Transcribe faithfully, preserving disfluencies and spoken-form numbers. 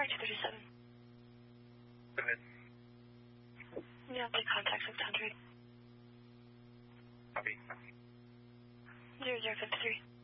two thirty-seven. Go ahead. Yeah, the contact six hundred. Copy. Zero zero fifty-three.